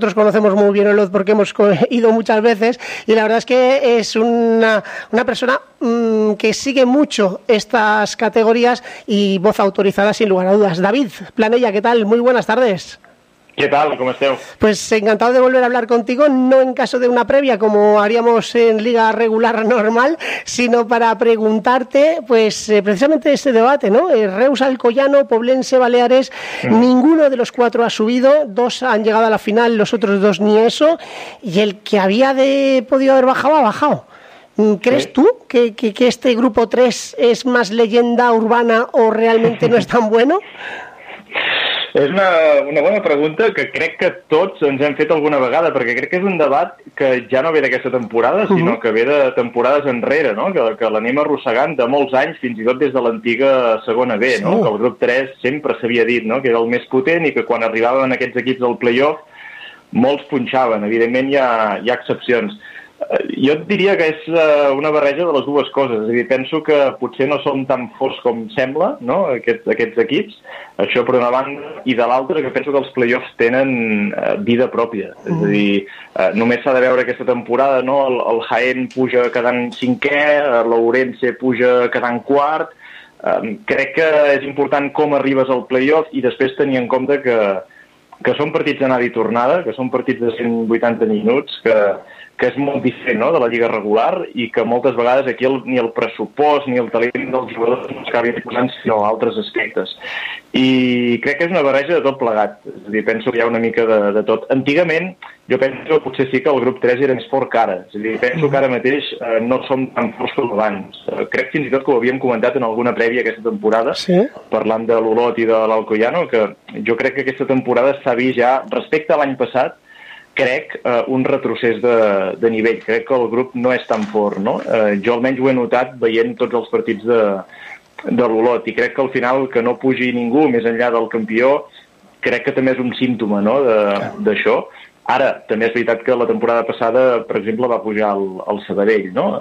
Nosotros conocemos muy bien a Olot porque hemos ido muchas veces y la verdad es que es una persona que sigue mucho estas categorías y voz autorizada sin lugar a dudas. David Planella, ¿qué tal? Muy buenas tardes. ¿Qué tal? ¿Cómo esteu? Pues encantado de volver a hablar contigo, no en caso de una previa como haríamos en liga regular normal, sino para preguntarte pues precisamente este debate, ¿no? Reus, Alcoyano, Poblense, Baleares, ninguno de los cuatro ha subido, dos han llegado a la final, los otros dos ni eso, y el que había podido haber bajado ha bajado. ¿Crees tú que este grupo 3 es más leyenda urbana o realmente no es tan bueno? És una bona pregunta que crec que tots ens hem fet alguna vegada, perquè crec que és un debat que ja no ve d'aquesta temporada, sinó que ve de temporades enrere, no? Que l'anem arrossegant de molts anys, fins i tot des de l'antiga segona B, no? Que el grup 3 sempre s'havia dit, no? Que era el més potent i que quan arribaven aquests equips al play-off molts punxaven. Evidentment hi ha excepcions. Jo et diria que és una barreja de les dues coses. És a dir, penso que potser no són tan forts com sembla, no? Aquests equips, això per una banda, i de l'altra que penso que els play-offs tenen vida pròpia. És a dir, només s'ha de veure aquesta temporada, no? El Jaén puja quedant cinquè, l'Ourense puja quedant quart. Crec que és important com arribes al play-off i després tenir en compte que són partits d'anada i tornada, que són partits de 180 minuts, que és molt diferent, no?, de la lliga regular i que moltes vegades aquí ni el pressupost ni el talent dels jugadors no s'acabi posant sinó altres aspectes. I crec que és una barreja de tot plegat. És a dir, penso que hi ha una mica de tot. Antigament, jo penso que potser sí que el grup 3 era més fort que ara. És a dir, penso que ara mateix no som tan forts com abans. Crec fins i tot que ho havíem comentat en alguna prèvia aquesta temporada, parlant de l'Olot i de l'Alcoyano, que jo crec que aquesta temporada s'ha vist ja, respecte a l'any passat, crec, un retrocés de nivell. Crec que el grup no és tan fort, no? Jo almenys ho he notat veient tots els partits de l'Olot i crec que al final que no pugi ningú més enllà del campió crec que també és un símptoma, no?, d'això. Ara, també és veritat que la temporada passada, per exemple, va pujar el Sabadell, no?,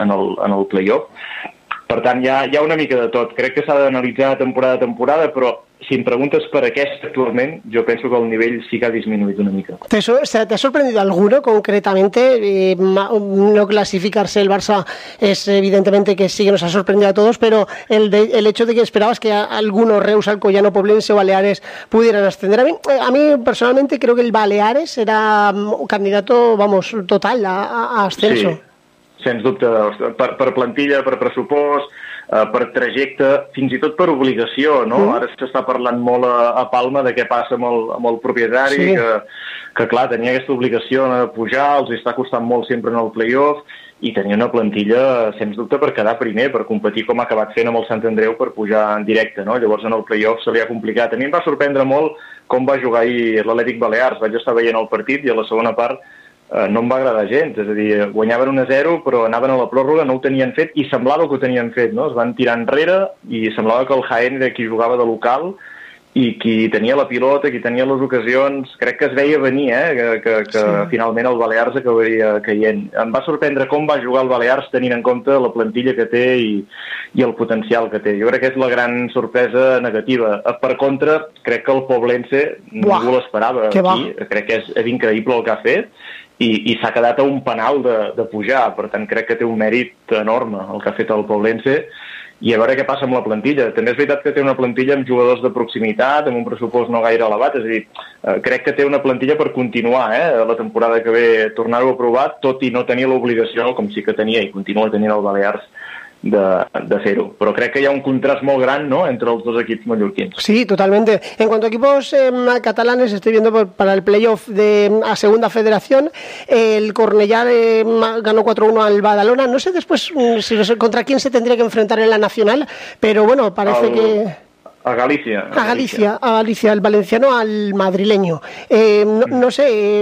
en el play-off. Per tant, hi ha una mica de tot. Crec que s'ha d'analitzar temporada a temporada, però si em preguntes per aquest actualment, yo pienso que el nivel sí que ha disminuido una mica. ¿Te ha sorprendido alguno concretamente? No clasificarse el Barça es evidentemente que sí que nos ha sorprendido a todos, pero el hecho de que esperabas que algunos, Reus, Alcoyano, Poblense o Baleares pudieran ascender. A mí personalmente creo que el Baleares era un candidato, vamos, total a ascenso. Sí, sens dubte. Per plantilla, per pressupost, per trajecte, fins i tot per obligació, no? Ara s'està parlant molt a Palma de què passa amb el propietari, que clar, tenia aquesta obligació de pujar, els està costant molt sempre en el play-off, i tenia una plantilla, sens dubte, per quedar primer, per competir com ha acabat fent amb el Sant Andreu per pujar en directe, no? Llavors en el play-off se li ha complicat. A mi em va sorprendre molt com va jugar ahir l'Atlètic Balears. Vaig estar veient el partit i a la segona part no em va agradar gens, és a dir, guanyaven 1-0 però anaven a la pròrroga, no ho tenien fet i semblava que ho tenien fet, no? Es van tirar enrere i semblava que el Jaén era qui jugava de local i qui tenia la pilota, qui tenia les ocasions. Crec que es veia venir, que finalment el Balears acabaria caient. Em va sorprendre com va jugar el Balears tenint en compte la plantilla que té i el potencial que té. Jo crec que és la gran sorpresa negativa. Per contra, crec que el Poblense ningú l'esperava aquí. Crec que és increïble el que ha fet i s'ha quedat a un penal de pujar. Per tant, crec que té un mèrit enorme el que ha fet el Poblense. I a veure què passa amb la plantilla. També és veritat que té una plantilla amb jugadors de proximitat, amb un pressupost no gaire elevat, és a dir, crec que té una plantilla per continuar, la temporada que ve tornar-ho a provar, tot i no tenir l'obligació, com sí que tenia i continua tenint el Balears, de fer-ho. Pero creo que hay un contraste muy grande, ¿no?, entre los dos equipos mallorquins. Sí, totalmente. En cuanto a equipos catalanes, estoy viendo para el playoff a Segunda Federación, el Cornellá ganó 4-1 al Badalona. No sé después contra quién se tendría que enfrentar en la Nacional, pero bueno, parece que... A Galicia. A Galicia, el valenciano al madrileño. No sé,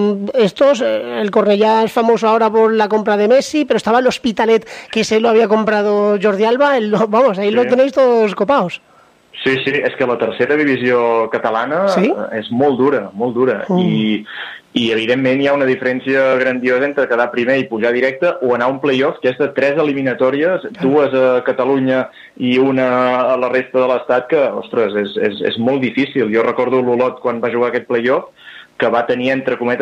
el Cornellá es famoso ahora por la compra de Messi, pero estaba el Hospitalet, que se lo había comprado Jordi Alba, ahí lo tenéis todos copados. Sí, és que la tercera divisió catalana és molt dura. I evidentment hi ha una diferència grandiosa entre quedar primer i pujar directe o anar a un play-off que és de 3 eliminatòries, 2 a Catalunya i una a la resta de l'estat, que, ostres, és molt difícil. Jo recordo l'Olot quan va jugar aquest play-off, que va tenir, entre cometes,